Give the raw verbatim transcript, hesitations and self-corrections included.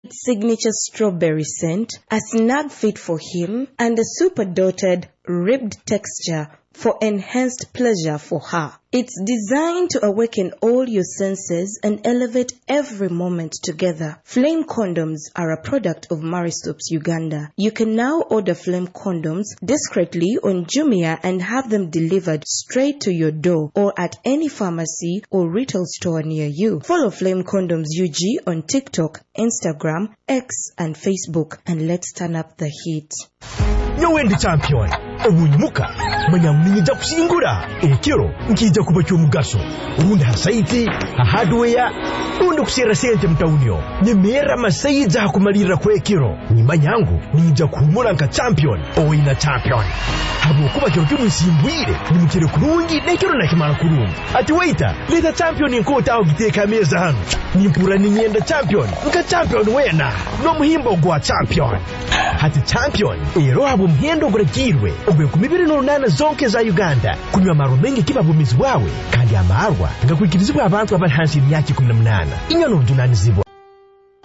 signature strawberry scent, a snug fit for him, and a super dotted ribbed texture for enhanced pleasure for her. It's designed to awaken all your senses and elevate every moment together. Flame condoms are a product of Marisops Uganda. You can now order Flame condoms discreetly on Jumia and have them delivered straight to your door or at any pharmacy or retail store near you. Follow Flame Condoms U G on TikTok, Instagram, X, and Facebook, and let's turn up the heat. Nyowendi champion obunyuka manyamninja kusingura ekiro nkija kubachyo mugaso urundi hasaiti ha hardware urundi kusera sente mtaunyo nyemera masayiza hakumalira kwa ekiro nyima nyangu ninja kumura nka champion oina champion habu kuba kiro kimusimbwire nimukire kurungi nekiro nakimara kurungi ati waita leta champion nkota au giteka meza hano nimpura ninyenda champion nka champion wena no muhimbo gwa champion hati champion ero habu mhendo guragirwe ogwe kumibiri n'urunana zonke za Uganda kunywa amaro mengi kibabumizi wawe kandi amarwa ngakwikiriza abantu abari hansi y'imyaka kumi n'umunani inyano ndunanizibwa